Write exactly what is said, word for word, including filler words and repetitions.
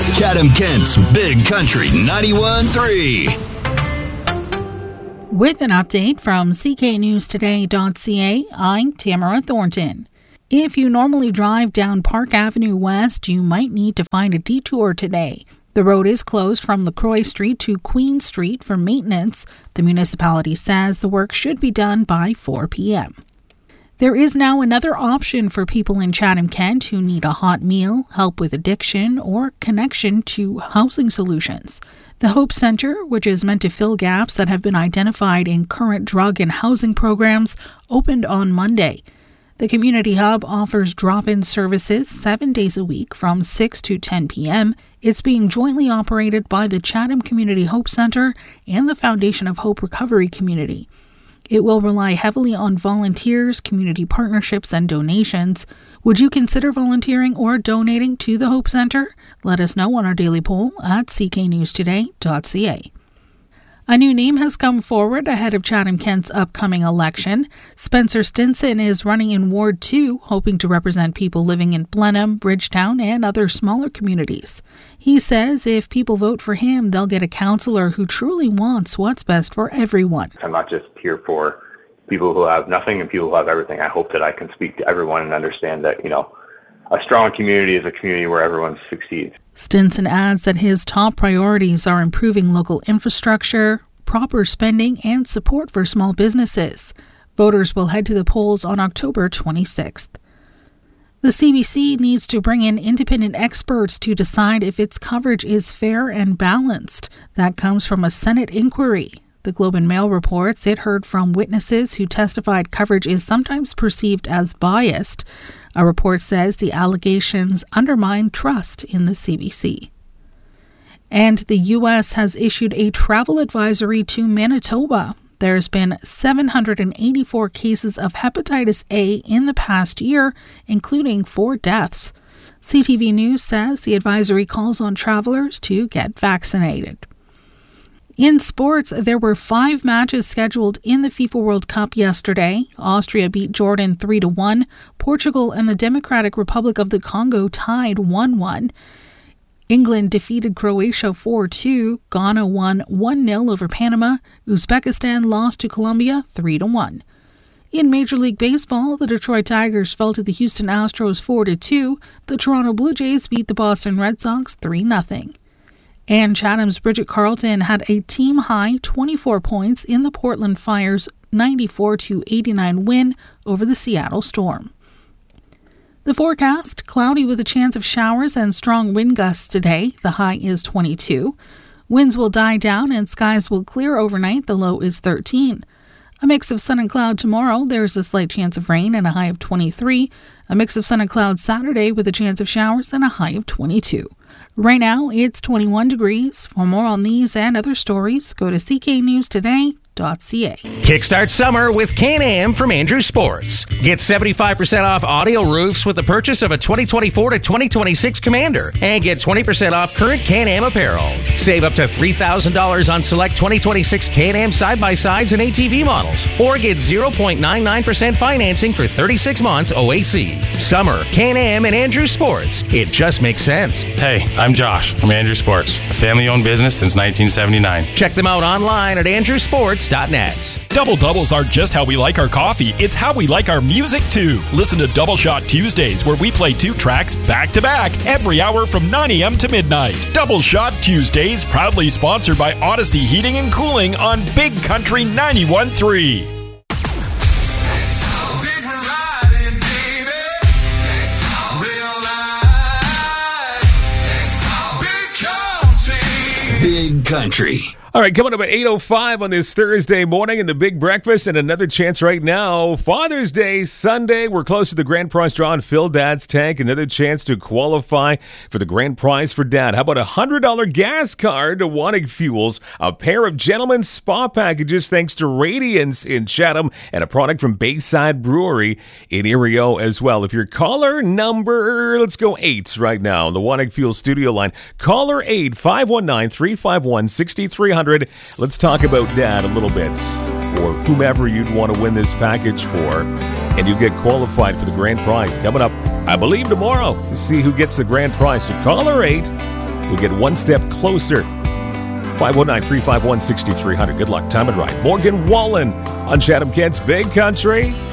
Chatham-Kent's Big Country ninety-one point three. With an update from C K News Today dot C A, I'm Tamara Thornton. If you normally drive down Park Avenue West, you might need to find a detour today. The road is closed from LaCroix Street to Queen Street for maintenance. The municipality says the work should be done by four p.m. There is now another option for people in Chatham-Kent who need a hot meal, help with addiction, or connection to housing solutions. The Hope Centre, which is meant to fill gaps that have been identified in current drug and housing programs, opened on Monday. The Community Hub offers drop-in services seven days a week from six to ten p.m. It's being jointly operated by the Chatham Community Hope Centre and the Foundation of Hope Recovery Community. It will rely heavily on volunteers, community partnerships, and donations. Would you consider volunteering or donating to the Hope Centre? Let us know on our daily poll at C K News Today dot C A. A new name has come forward ahead of Chatham-Kent's upcoming election. Spencer Stinson is running in Ward two, hoping to represent people living in Blenheim, Bridgetown, and other smaller communities. He says if people vote for him, they'll get a councillor who truly wants what's best for everyone. I'm not just here for people who have nothing and people who have everything. I hope that I can speak to everyone and understand that, you know, a strong community is a community where everyone succeeds. Stinson adds that his top priorities are improving local infrastructure, proper spending, and support for small businesses. Voters will head to the polls on October twenty-sixth. The C B C needs to bring in independent experts to decide if its coverage is fair and balanced. That comes from a Senate inquiry. The Globe and Mail reports it heard from witnesses who testified coverage is sometimes perceived as biased. A report says the allegations undermine trust in the C B C. And the U S has issued a travel advisory to Manitoba. There's been seven hundred eighty-four cases of hepatitis A in the past year, including four deaths. C T V News says the advisory calls on travelers to get vaccinated. In sports, there were five matches scheduled in the FIFA World Cup yesterday. Austria beat Jordan three to one. Portugal and the Democratic Republic of the Congo tied one one. England defeated Croatia four two. Ghana won one nil over Panama. Uzbekistan lost to Colombia three to one. In Major League Baseball, the Detroit Tigers fell to the Houston Astros four to two. The Toronto Blue Jays beat the Boston Red Sox three nothing. And Chatham's Bridget Carlton had a team-high twenty-four points in the Portland Fire's ninety-four to eighty-nine win over the Seattle Storm. The forecast, cloudy with a chance of showers and strong wind gusts today. The high is twenty-two. Winds will die down and skies will clear overnight. The low is thirteen. A mix of sun and cloud tomorrow. There's a slight chance of rain and a high of twenty-three. A mix of sun and cloud Saturday with a chance of showers and a high of twenty-two. Right now, it's twenty-one degrees. For more on these and other stories, go to C K News Today dot C A. Kickstart summer with Can-Am from Andrews Sports. Get seventy-five percent off audio roofs with the purchase of a twenty twenty-four to twenty twenty-six Commander and get twenty percent off current Can-Am apparel. Save up to three thousand dollars on select twenty twenty-six Can-Am side-by-sides and A T V models or get zero point nine nine percent financing for thirty-six months O A C. Summer, Can-Am and Andrews Sports. It just makes sense. Hey, I'm Josh from Andrews Sports, a family-owned business since nineteen seventy-nine. Check them out online at andrews sports dot net. Double doubles aren't just how we like our coffee, it's how we like our music too. Listen to Double Shot Tuesdays, where we play two tracks back to back every hour from nine a.m. to midnight. Double Shot Tuesdays, proudly sponsored by Odyssey Heating and Cooling on Big Country ninety-one point three. Big Country. All right, coming up at eight oh five on this Thursday morning in the Big Breakfast, and another chance right now. Father's Day Sunday. We're close to the grand prize draw and fill Dad's tank. Another chance to qualify for the grand prize for Dad. How about a one hundred dollars gas card to Wanig Fuels, a pair of Gentleman's Spa packages thanks to Radiance in Chatham, and a product from Bayside Brewery in Erio as well. If you're caller number, let's go eight right now on the Wanig Fuels studio line. Caller eight, five one nine, three five one, six three zero zero. Let's talk about Dad a little bit, or whomever you'd want to win this package for, and you get qualified for the grand prize coming up, I believe, tomorrow, to see who gets the grand prize. So caller eight, you'll get one step closer. five one nine, three five one, six three zero zero. Good luck, time and ride. Morgan Wallen on Chatham Kent's Big Country.